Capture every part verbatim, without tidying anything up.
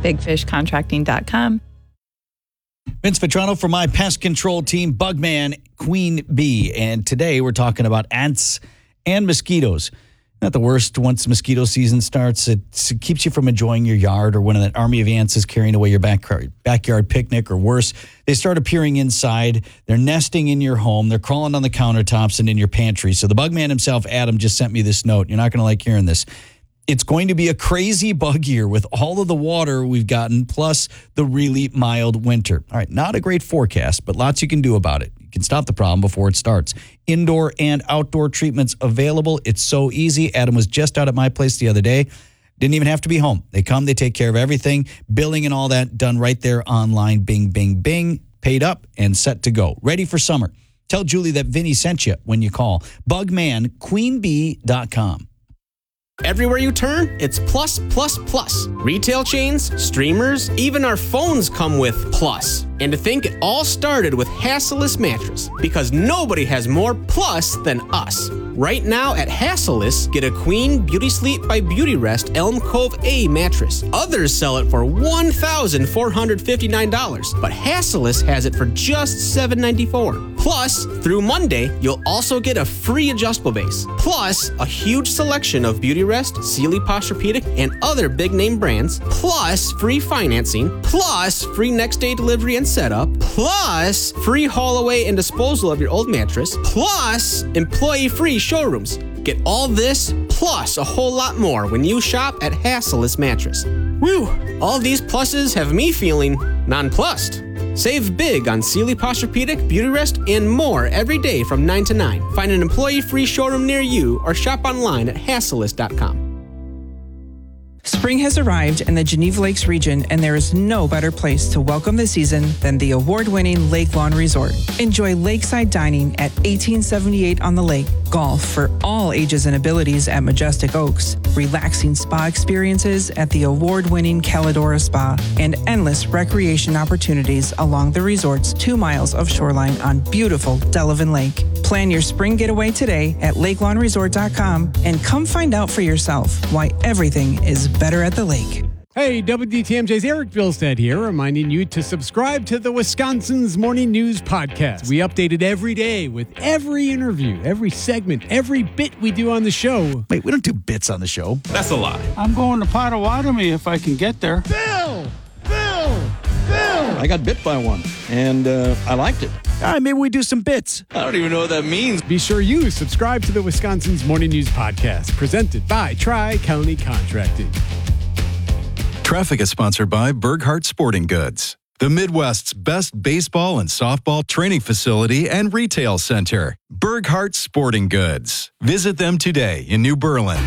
big fish contracting dot com. Vince Vetrano for my pest control team, Bugman Queen Bee. And today we're talking about ants and mosquitoes. Not the worst once mosquito season starts. It keeps you from enjoying your yard, or when that army of ants is carrying away your backyard, backyard picnic, or worse, they start appearing inside. They're nesting in your home. They're crawling on the countertops and in your pantry. So the Bugman himself, Adam, just sent me this note. You're not going to like hearing this. It's going to be a crazy bug year with all of the water we've gotten, plus the really mild winter. All right, not a great forecast, but lots you can do about it. You can stop the problem before it starts. Indoor and outdoor treatments available. It's so easy. Adam was just out at my place the other day. Didn't even have to be home. They come, they take care of everything. Billing and all that done right there online. Bing, bing, bing. Paid up and set to go. Ready for summer. Tell Julie that Vinny sent you when you call. Bugman Queen Bee dot com. Everywhere you turn, it's plus, plus, plus. Retail chains, streamers, even our phones come with plus. And to think it all started with Hassellus Mattress, because nobody has more plus than us. Right now at Hassellus, get a Queen Beauty Sleep by Beautyrest Elm Cove A mattress. Others sell it for one thousand four hundred fifty-nine dollars, but Hassellus has it for just seven hundred ninety-four dollars. Plus, through Monday, you'll also get a free adjustable base. Plus, a huge selection of Beautyrest, Sealy Posturepedic, and other big-name brands. Plus, free financing. Plus, free next-day delivery and setup. Plus, free haul away and disposal of your old mattress. Plus, employee-free showrooms. Get all this, plus a whole lot more when you shop at Hassellus Mattress. Whew, all these pluses have me feeling nonplussed. Save big on Sealy Posturepedic, Beautyrest, and more every day from nine to nine. Find an employee-free showroom near you or shop online at Hassellus dot com. Spring has arrived in the Geneva Lakes region, and there is no better place to welcome the season than the award-winning Lake Lawn Resort. Enjoy lakeside dining at eighteen seventy-eight on the lake, golf for all ages and abilities at Majestic Oaks, relaxing spa experiences at the award-winning Calidora Spa, and endless recreation opportunities along the resort's two miles of shoreline on beautiful Delavan Lake. Plan your spring getaway today at lake lawn resort dot com and come find out for yourself why everything is better at the lake. Hey, W D T M J's Eric Bilstead here, reminding you to subscribe to the Wisconsin's Morning News Podcast. We update it every day with every interview, every segment, every bit we do on the show. Wait, we don't do bits on the show. That's a lie. I'm going to Potawatomi if I can get there. Bill! Bill! Bill! I got bit by one, and uh, I liked it. All right, maybe we do some bits. I don't even know what that means. Be sure you subscribe to the Wisconsin's Morning News Podcast, presented by Tri-County Contracting. Traffic is sponsored by Burghardt Sporting Goods, the Midwest's best baseball and softball training facility and retail center. Burghardt Sporting Goods. Visit them today in New Berlin.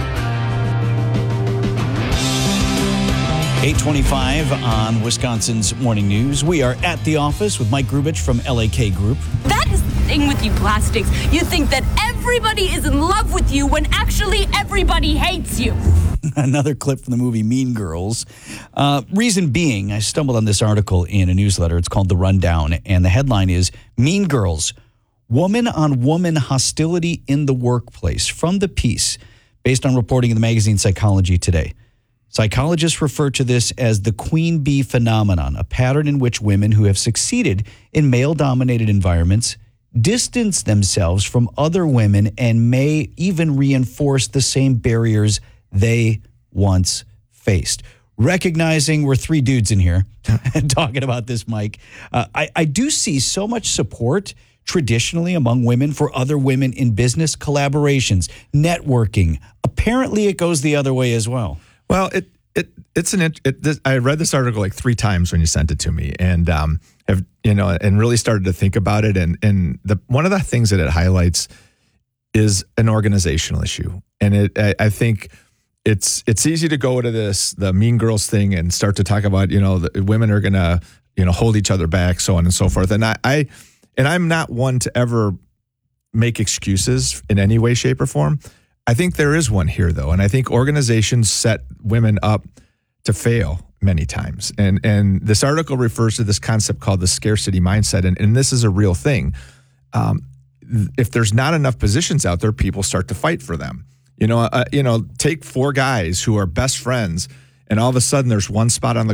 eight twenty-five on Wisconsin's Morning News. We are at the office with Mike Grubich from L A K Group. That is the thing with you plastics. You think that everybody is in love with you when actually everybody hates you. Another clip from the movie Mean Girls. Uh, reason being, I stumbled on this article in a newsletter. It's called The Rundown, and the headline is Mean Girls, Woman-on-Woman Hostility in the Workplace, from the piece, based on reporting in the magazine Psychology Today. Psychologists refer to this as the queen bee phenomenon, a pattern in which women who have succeeded in male-dominated environments distance themselves from other women and may even reinforce the same barriers they once faced. Recognizing we're three dudes in here talking about this, Mike, uh, I, I do see so much support traditionally among women for other women in business collaborations, networking. Apparently it goes the other way as well. Well, it it it's an it, this, I read this article like three times when you sent it to me, and um, have you know, and really started to think about it. And and the one of the things that it highlights is an organizational issue, and it I, I think it's it's easy to go to this the Mean Girls thing and start to talk about you know the women are gonna you know hold each other back, so on and so forth. And I, I and I'm not one to ever make excuses in any way, shape, or form. I think there is one here, though, and I think organizations set women up to fail many times. And and this article refers to this concept called the scarcity mindset, and, and this is a real thing. Um, if there's not enough positions out there, people start to fight for them. You know, uh, you know, take four guys who are best friends, and all of a sudden there's one spot on the